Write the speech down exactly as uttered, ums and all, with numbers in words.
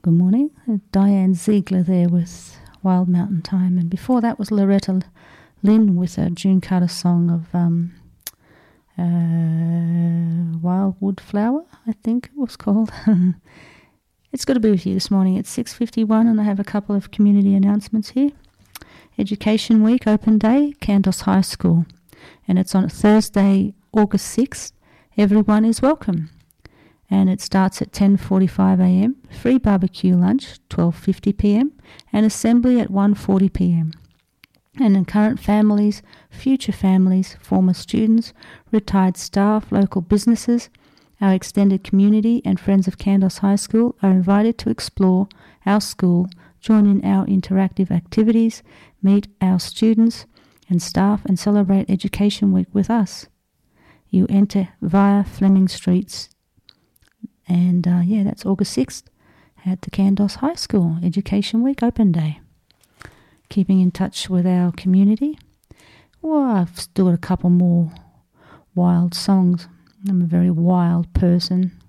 Good morning. Uh, Diane Ziegler there with Wild Mountain Time. And before that was Loretta Lynn with a June Carter song of um, uh, Wildwood Flower, I think it was called. It's good to be with you this morning. It's six fifty-one and I have a couple of community announcements here. Education Week Open Day, Kandos High School. And it's on Thursday, August sixth. Everyone is welcome. And it starts at ten forty-five a m, free barbecue lunch, twelve fifty p m, and assembly at one forty p m. And in current families, future families, former students, retired staff, local businesses, our extended community and friends of Kandos High School are invited to explore our school, join in our interactive activities, meet our students and staff and celebrate Education Week with us. You enter via Fleming Streets. And uh, yeah, that's August sixth at the Kandos High School, Education Week Open Day. Keeping in touch with our community. Well, I've still got a couple more wild songs. I'm a very wild person.